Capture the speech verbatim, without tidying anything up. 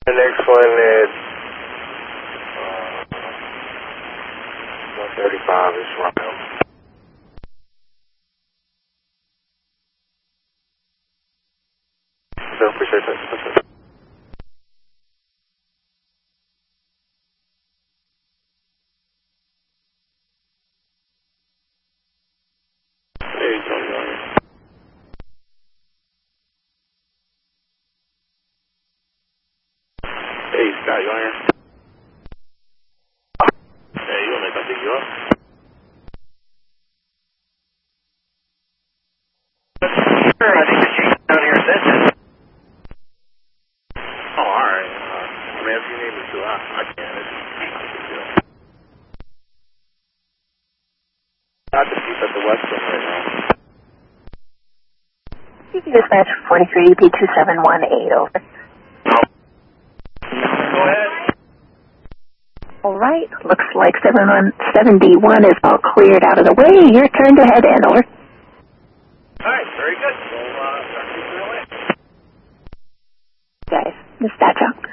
The next one is uh, one thirty-five is Romeo. So appreciate that. That's it. Hey, Tony, on here. Hey, Scott, you on here? Hey, you want me to come pick you up? Sure, I think the chief's down here said that. Oh, alright. Uh, I mean, if you need me to, I, I can. It's not a big deal. Not the chief at the west end right now. Dispatch forty-three P two seven one eight, over. Go ahead. All right, looks like seven one seventy-one is all cleared out of the way. Your turn to head in, over. Alright, very good. We'll uh, start keeping it away. Guys, dispatch out.